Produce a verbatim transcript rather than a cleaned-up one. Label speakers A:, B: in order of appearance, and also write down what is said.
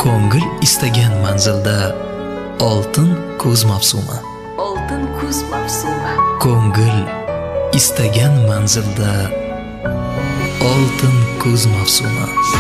A: Ko'ngil istagan manzilda oltin kuz mavsumi.
B: Oltin kuz mavsumi.
A: Ko'ngil istagan manzilda oltin kuz mavsumi.